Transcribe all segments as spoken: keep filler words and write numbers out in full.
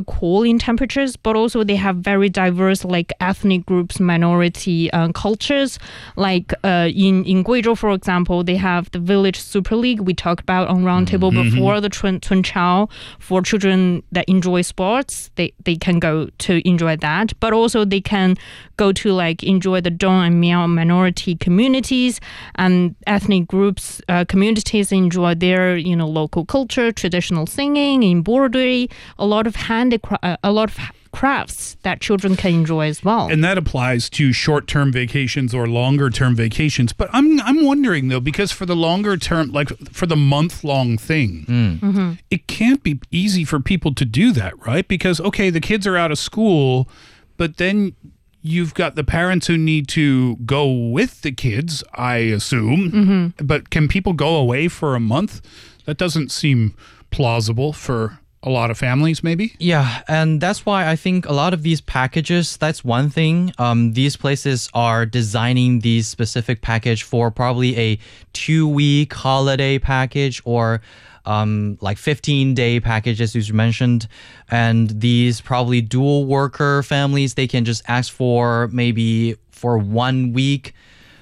cool in temperatures, but also they have very diverse like ethnic groups, minority uh, cultures. Like uh, in, in Guizhou, for example, they have the Village Super League we talked about on Roundtable mm-hmm. before, the Chun, Chun Chao. For children that enjoy sports, they, they can go to enjoy that. But also they can go to like enjoy the Dong and Miao minority communities, and ethnic groups, uh, communities enjoy their, you know, local culture, traditional singing, embroidery, a lot of handicraft, uh, a lot of crafts that children can enjoy as well. And that applies to short-term vacations or longer-term vacations. But I'm I'm wondering though, because for the longer term, like for the month-long thing, mm. mm-hmm. it can't be easy for people to do that, right? Because okay, the kids are out of school, but then you've got the parents who need to go with the kids, I assume. Mm-hmm. But can people go away for a month? That doesn't seem plausible for a lot of families, maybe? Yeah, and that's why I think a lot of these packages, that's one thing. Um, these places are designing these specific package for probably a two-week holiday package or um, like fifteen-day packages, as you mentioned. And these probably dual worker families, they can just ask for maybe for one week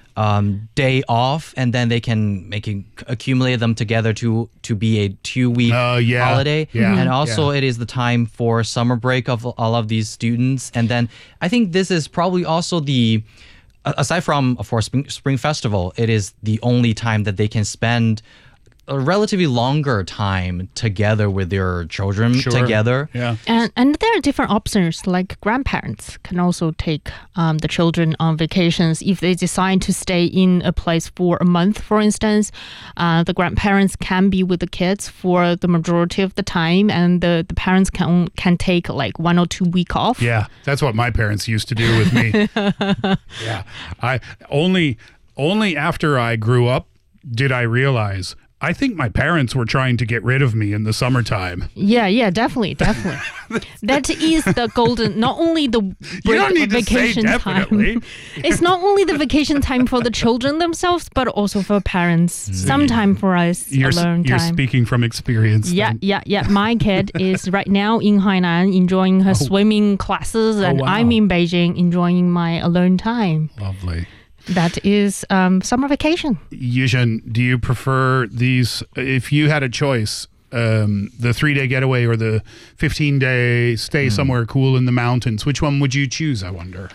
Um, day off, and then they can make it, accumulate them together to to be a two-week uh, yeah, holiday. Yeah, and also yeah. it is the time for summer break of all of these students. And then I think this is probably also the, aside from, of course, Spring, Spring Festival, it is the only time that they can spend a relatively longer time together with their children sure. together. Yeah. And and there are different options, like grandparents can also take um, the children on vacations. If they decide to stay in a place for a month, for instance, uh, the grandparents can be with the kids for the majority of the time, and the, the parents can can take like one or two week off. Yeah, that's what my parents used to do with me. yeah. I only only after I grew up did I realize I think my parents were trying to get rid of me in the summertime. Yeah, yeah, definitely, definitely. That is the golden, not only the break, you don't need vacation to say definitely. time. It's not only the vacation time for the children themselves, but also for parents. Mm. Some time for us, you're, alone you're time. speaking from experience. Yeah, then. yeah, yeah. My kid is right now in Hainan enjoying her oh. swimming classes, and oh, wow. I'm in Beijing enjoying my alone time. Lovely. That is um, summer vacation. Yushen, do you prefer these, if you had a choice, um, the three-day getaway or the fifteen-day stay mm. somewhere cool in the mountains, which one would you choose, I wonder?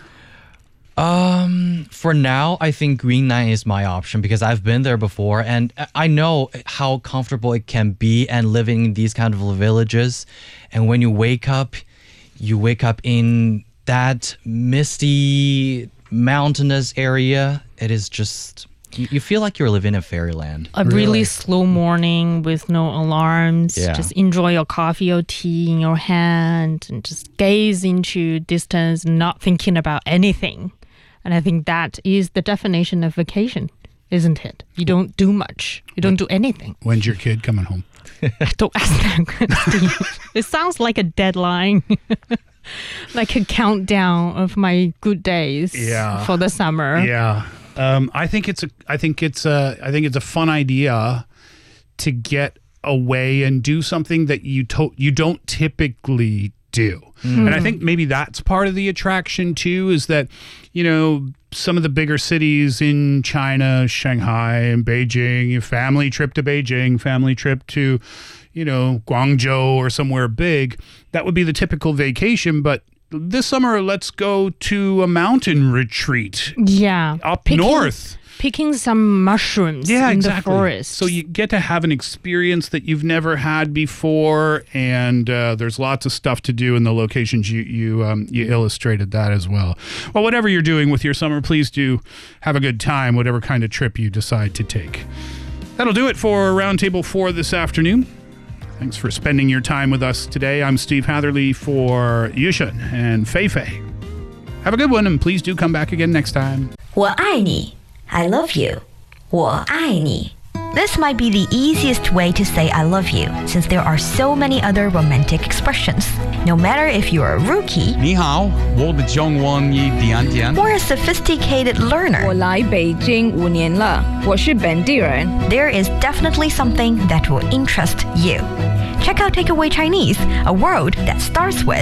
Um, for now, I think Yunnan is my option because I've been there before and I know how comfortable it can be and living in these kind of villages. And when you wake up, you wake up in that misty mountainous area. It is just, you, you feel like you're living in fairyland. A really, really slow morning with no alarms. Yeah. Just enjoy your coffee or tea in your hand and just gaze into distance, not thinking about anything. And I think that is the definition of vacation, isn't it? You don't do much. You don't do anything. When's your kid coming home? Don't ask that question. It sounds like a deadline. Like a countdown of my good days yeah. for the summer. Yeah. Um, I think it's a I think it's a I think it's a fun idea to get away and do something that you to- you don't typically do. Mm. And I think maybe that's part of the attraction too, is that, you know, some of the bigger cities in China, Shanghai and Beijing, family trip to Beijing, family trip to, you know, Guangzhou or somewhere big, that would be the typical vacation. But this summer, let's go to a mountain retreat. Yeah. Up picking, north. Picking some mushrooms yeah, in exactly. the forest. So you get to have an experience that you've never had before, and uh, there's lots of stuff to do in the locations. You you um, you illustrated that as well. Well, whatever you're doing with your summer, please do have a good time, whatever kind of trip you decide to take. That'll do it for Roundtable four this afternoon. Thanks for spending your time with us today. I'm Steve Hatherley for Yushen and Fei Fei. Have a good one, and please do come back again next time. 我爱你 I love you. 我爱你 This might be the easiest way to say I love you, since there are so many other romantic expressions. No matter if you're a rookie 你好，我的中文一点点 or a sophisticated learner, 我来北京五年了，我是本地人。 there is definitely something that will interest you. Check out Takeaway Chinese, a world that starts with